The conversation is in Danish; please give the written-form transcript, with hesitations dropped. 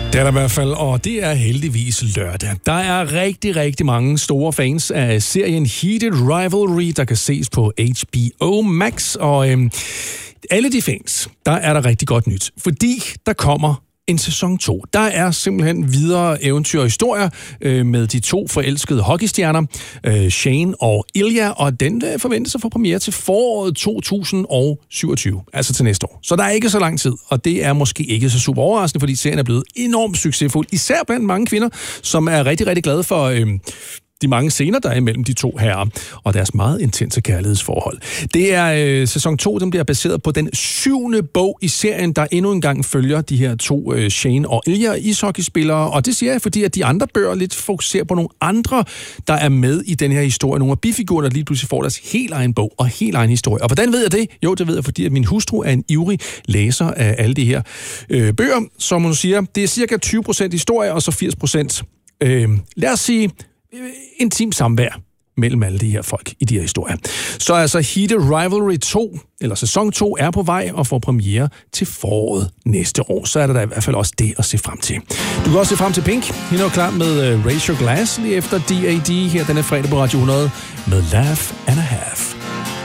Det er der i hvert fald, og det er heldigvis lørdag. Der er rigtig, rigtig mange store fans af serien Heated Rivalry, der kan ses på HBO Max. Og alle de fans, der er der rigtig godt nyt, fordi der kommer en sæson 2. Der er simpelthen videre eventyr og historier med de to forelskede hockeystjerner, Shane og Ilja, og den forventes at få premiere til foråret 2027, altså til næste år. Så der er ikke så lang tid, og det er måske ikke så super overraskende, fordi serien er blevet enormt succesfuld, især blandt mange kvinder, som er rigtig, rigtig glade for de mange scener, der er imellem de to herrer, og deres meget intense kærlighedsforhold. Det er sæson 2, den bliver baseret på den 7. bog i serien, der endnu en gang følger de her to Shane og Ilja ishockeyspillere, og det siger jeg, fordi at de andre bøger lidt fokuserer på nogle andre, der er med i den her historie. Nogle af bifigurerne, der lige pludselig får deres helt egen bog og helt egen historie. Og hvordan ved jeg det? Jo, det ved jeg, fordi at min hustru er en ivrig læser af alle de her bøger, som hun siger, det er cirka 20% historie, og så 80%, lad os sige, intim samvær mellem alle de her folk i de her historier. Så altså Heated Rivalry 2, eller sæson 2, er på vej og får premiere til foråret næste år. Så er der i hvert fald også det at se frem til. Du kan også se frem til Pink. Hende er klar med Raise Your Glass lige efter D.A.D. her denne fredag på Radio 100 med Laugh and a Half.